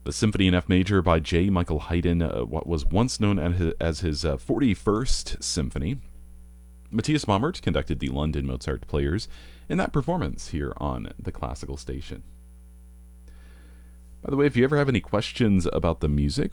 The Symphony in F Major by J. Michael Haydn, what was once known as his 41st Symphony. Matthias Baumert conducted the London Mozart Players in that performance here on the Classical Station. By the way, if you ever have any questions about the music